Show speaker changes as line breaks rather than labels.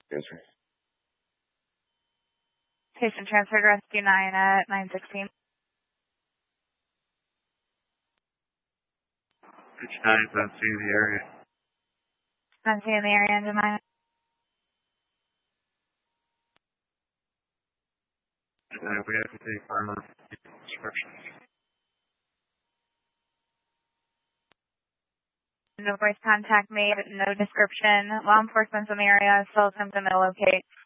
Yes, sir.
Patient transferred to rescue 9 at 916.
Pitch 9's not seeing the area.
Not seeing the area, engine 9.
We have to take armor instructions.
No voice contact made, no description. Law enforcement's in the area, still attempting to locate.